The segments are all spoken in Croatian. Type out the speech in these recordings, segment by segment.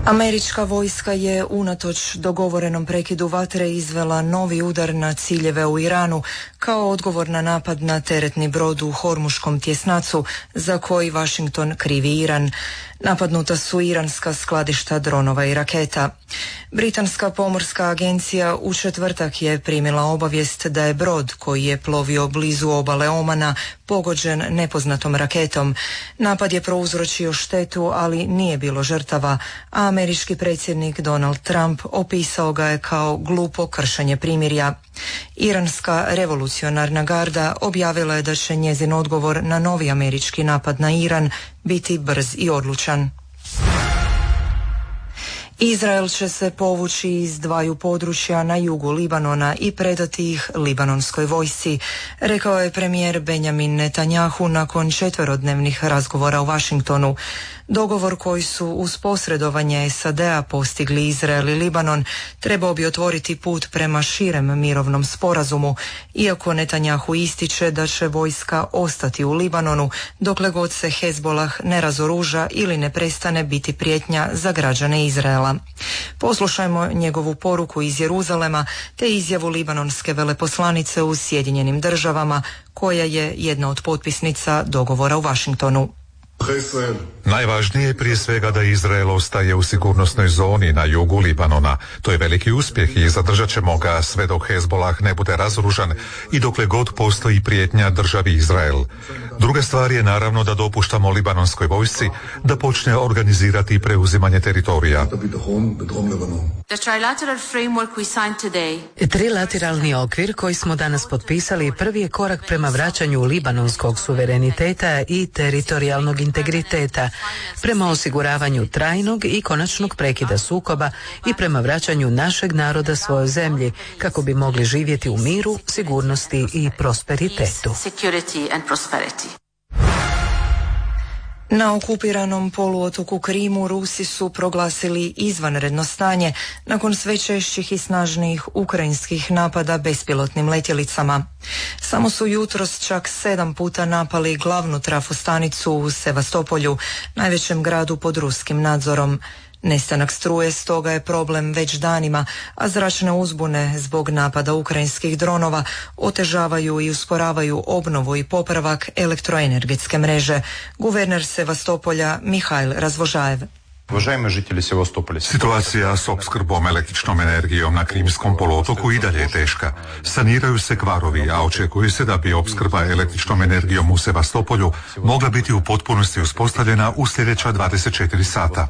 Američka vojska je unatoč dogovorenom prekidu vatre izvela novi udar na ciljeve u Iranu kao odgovor na napad na teretni brod u Hormuškom tjesnacu za koji Washington krivi Iran. Napadnuta su iranska skladišta dronova i raketa. Britanska pomorska agencija u četvrtak je primila obavijest da je brod koji je plovio blizu obale Omana pogođen nepoznatom raketom. Napad je prouzročio štetu, ali nije bilo žrtava, a američki predsjednik Donald Trump opisao ga je kao glupo kršenje primirja. Iranska revolucionarna garda objavila je da će njezin odgovor na novi američki napad na Iran biti brz i odlučan. Izrael će se povući iz dvaju područja na jugu Libanona i predati ih libanonskoj vojsci, rekao je premijer Benjamin Netanjahu nakon 4-dnevnih razgovora u Washingtonu. Dogovor koji su uz posredovanje SAD-a postigli Izrael i Libanon trebao bi otvoriti put prema širem mirovnom sporazumu, iako Netanjahu ističe da će vojska ostati u Libanonu dokle god se Hezbolah ne razoruža ili ne prestane biti prijetnja za građane Izraela. Poslušajmo njegovu poruku iz Jeruzalema te izjavu libanonske veleposlanice u Sjedinjenim državama, koja je jedna od potpisnica dogovora u Washingtonu. Najvažnije je prije svega da Izrael ostaje u sigurnosnoj zoni na jugu Libanona. To je veliki uspjeh i zadržat ćemo ga sve dok Hezbolah ne bude razoružan i dokle god postoji prijetnja državi Izrael. Druga stvar je naravno da dopuštamo libanonskoj vojsci da počne organizirati preuzimanje teritorija. Trilateralni okvir koji smo danas potpisali prvi je korak prema vraćanju libanonskog suvereniteta i teritorijalnog integriteta, prema osiguravanju trajnog i konačnog prekida sukoba i prema vraćanju našeg naroda svojoj zemlji kako bi mogli živjeti u miru, sigurnosti i prosperitetu. Na okupiranom poluotoku Krimu Rusi su proglasili izvanredno stanje nakon sve češćih i snažnijih ukrajinskih napada bespilotnim letjelicama. Samo su jutros čak 7 puta napali glavnu trafostanicu u Sevastopolju, najvećem gradu pod ruskim nadzorom. Nestanak struje stoga je problem već danima, a zračne uzbune zbog napada ukrajinskih dronova otežavaju i usporavaju obnovu i popravak elektroenergetske mreže. Guverner Sevastopolja Mihail Razvožajev. Situacija s opskrbom električnom energijom na Krimskom poluotoku i dalje je teška. Saniraju se kvarovi, a očekuje se da bi opskrba električnom energijom u Sevastopolju mogla biti u potpunosti uspostavljena u sljedeća 24 sata.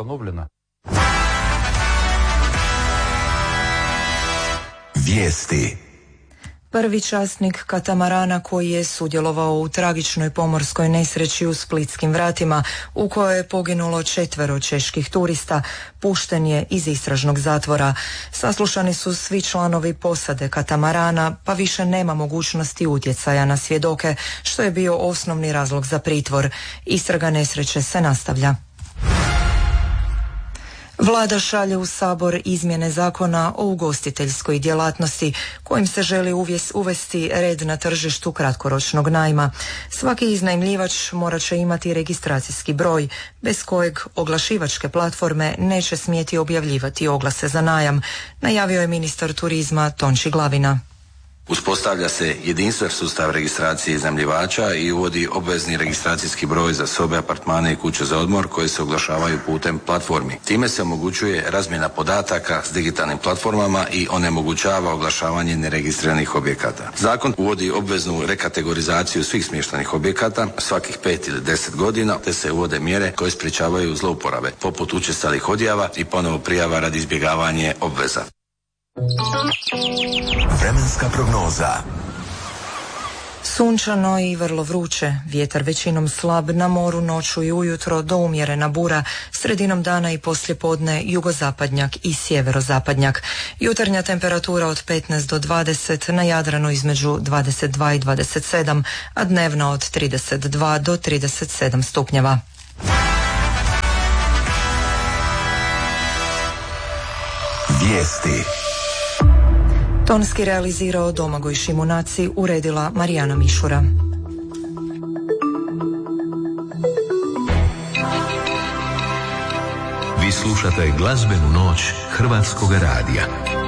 Vijesti. Prvi časnik katamarana koji je sudjelovao u tragičnoj pomorskoj nesreći u Splitskim vratima u kojoj je poginulo 4 čeških turista, pušten je iz istražnog zatvora. Saslušani su svi članovi posade katamarana, pa više nema mogućnosti utjecaja na svjedoke, što je bio osnovni razlog za pritvor. Istraga nesreće se nastavlja. Vlada šalje u Sabor izmjene zakona o ugostiteljskoj djelatnosti kojim se želi uvesti red na tržištu kratkoročnog najma. Svaki iznajmljivač morat će imati registracijski broj bez kojeg oglašivačke platforme neće smjeti objavljivati oglase za najam, najavio je ministar turizma Tonči Glavina. Uspostavlja se jedinstven sustav registracije iznajmljivača i uvodi obvezni registracijski broj za sobe, apartmane i kuće za odmor koje se oglašavaju putem platformi. Time se omogućuje razmjena podataka s digitalnim platformama i onemogućava oglašavanje neregistriranih objekata. Zakon uvodi obveznu rekategorizaciju svih smještajnih objekata svakih 5 ili 10 godina, te se uvode mjere koje sprječavaju zlouporabe, poput učestalih odjava i ponovo prijava radi izbjegavanja obveza. Vremenska prognoza. Sunčano i vrlo vruće, vjetar većinom slab, na moru noću i ujutro do umjerena bura, sredinom dana i poslijepodne jugozapadnjak i sjeverozapadnjak. Jutarnja temperatura od 15 do 20, na Jadranu između 22 i 27, a dnevna od 32 do 37 stupnjeva. Vijesti. Tonski realizirao Domagoj Šimunaci, uredila Marijana Mišura. Vi slušate glazbenu noć Hrvatskog radija.